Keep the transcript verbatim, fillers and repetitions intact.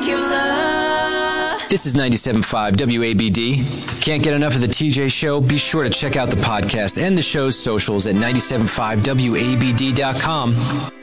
Dracula. This is ninety-seven point five W A B D. Can't get enough of the T J Show? Be sure to check out the podcast and the show's socials at nine seven five W A B D dot com.